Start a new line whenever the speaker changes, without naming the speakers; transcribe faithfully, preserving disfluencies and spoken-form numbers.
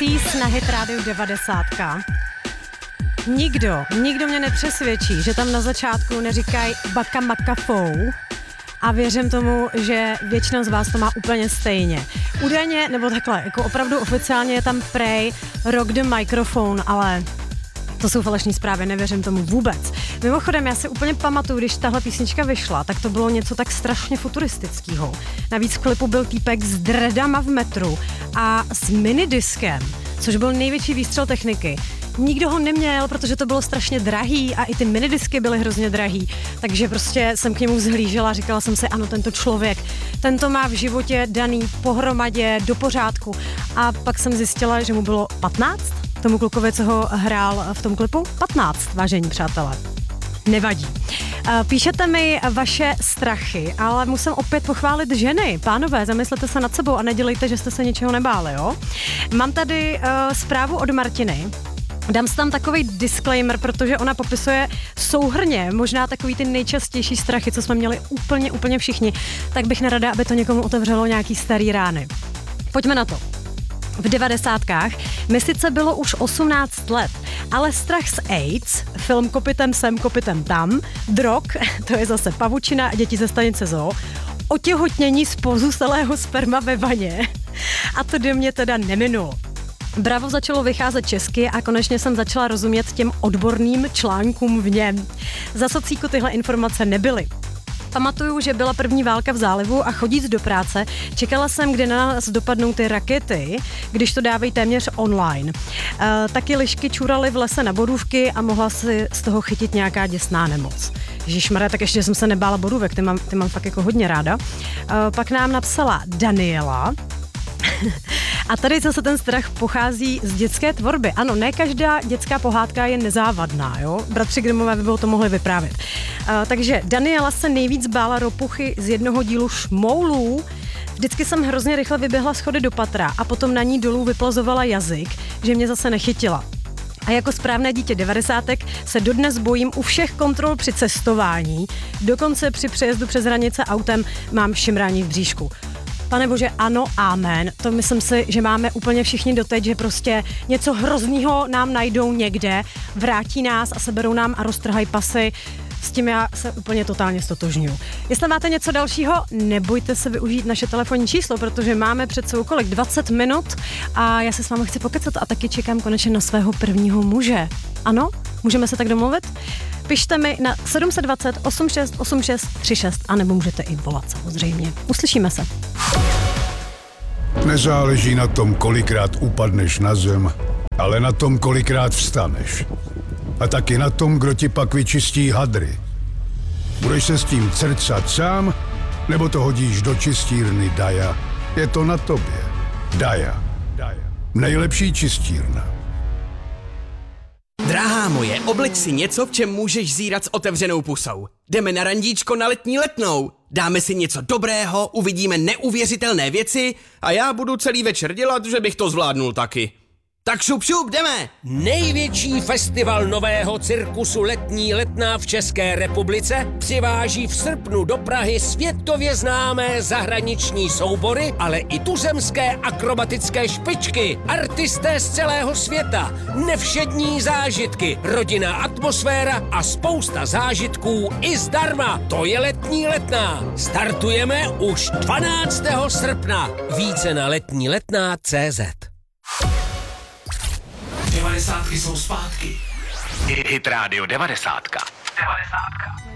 C na Hit Radio devadesát. Nikdo, nikdo mě nepřesvědčí, že tam na začátku neříkají baka maka fou. A věřím tomu, že většina z vás to má úplně stejně. Údajně, nebo takhle, jako opravdu oficiálně je tam prej Rock the Microphone, ale to jsou falešní zprávy, nevěřím tomu vůbec. Mimochodem, já si úplně pamatuju, když tahle písnička vyšla, tak to bylo něco tak strašně futuristického. Navíc v klipu byl týpek s dredama v metru a s minidiskem, což byl největší výstřel techniky. Nikdo ho neměl, protože to bylo strašně drahý a i ty minidisky byly hrozně drahý, takže prostě jsem k němu vzhlížela a říkala jsem si, ano, tento člověk, tento má v životě daný pohromadě do pořádku. A pak jsem zjistila, že mu bylo patnáct, tomu klukovi, co ho hrál v tom klipu, patnáct, vážení přátelé. Nevadí. Píšete mi vaše strachy, ale musím opět pochválit ženy. Pánové, zamyslete se nad sebou a nedělejte, že jste se ničeho nebáli, jo? Mám tady uh, zprávu od Martiny. Dám si tam takový disclaimer, protože ona popisuje souhrně možná takový ty nejčastější strachy, co jsme měli úplně, úplně všichni. Tak bych nerada, aby to někomu otevřelo nějaký starý rány. Pojďme na to. V devadesátkách mi sice bylo už osmnáct let, ale strach z AIDS, film Kopitem sem, kopitem tam, drog, to je zase pavučina a děti ze stanice zoo, otěhotnění z pozůstalého sperma ve vaně. A to do mě teda neminulo. Bravo začalo vycházet česky a konečně jsem začala rozumět těm odborným článkům v něm. Za socíku tyhle informace nebyly. Pamatuju, že byla první válka v zálivu a chodíc do práce, čekala jsem, kdy na nás dopadnou ty rakety, když to dávají téměř online. E, taky lišky čuraly v lese na bodůvky a mohla si z toho chytit nějaká děsná nemoc. Ježišmarja, tak ještě jsem se nebála bodůvek, ty mám, ty mám fakt jako hodně ráda. E, pak nám napsala Daniela. A tady zase ten strach pochází z dětské tvorby. Ano, ne každá dětská pohádka je nezávadná, jo? Bratři Grimmové by bylo to mohli vyprávět. Uh, takže Daniela se nejvíc bála ropuchy z jednoho dílu Šmoulů. Vždycky jsem hrozně rychle vyběhla schody do patra a potom na ní dolů vyplazovala jazyk, že mě zase nechytila. A jako správné dítě devadesátek se dodnes bojím u všech kontrol při cestování. Dokonce při přejezdu přes hranice autem mám šimrání v bříšku. Pane bože, ano, amen. To myslím si, že máme úplně všichni doteď, že prostě něco hroznýho nám najdou někde, vrátí nás a seberou nám a roztrhají pasy. S tím já se úplně totálně stotožňuju. Jestli máte něco dalšího, nebojte se využít naše telefonní číslo, protože máme před sebou kolik? dvacet minut a já se s vámi chci pokecat a taky čekám konečně na svého prvního muže. Ano? Můžeme se tak domluvit? Pište mi na sedm dva nula osm šest osm šest tři šest a nebo můžete i volat samozřejmě. Uslyšíme se.
Nezáleží na tom, kolikrát upadneš na zem, ale na tom, kolikrát vstaneš. A taky na tom, kdo ti pak vyčistí hadry. Budeš se s tím crcat sám, nebo to hodíš do čistírny Daja? Je to na tobě. Daja. Nejlepší čistírna.
Drahá moje, obleč si něco, v čem můžeš zírat s otevřenou pusou. Jdeme na randíčko na letní Letnou. Dáme si něco dobrého, uvidíme neuvěřitelné věci a já budu celý večer dělat, že bych to zvládnul taky. Tak šup šup, jdeme!
Největší festival nového cirkusu Letní Letná v České republice přiváží v srpnu do Prahy světově známé zahraniční soubory, ale i tuzemské akrobatické špičky, artisté z celého světa, nevšední zážitky, rodinná atmosféra a spousta zážitků i zdarma. To je Letní Letná. Startujeme už dvanáctého srpna. Více na letní letná tečka cé zet.
devadesátky jsou zpátky.
Hit Radio devadesátka.
devadesátka.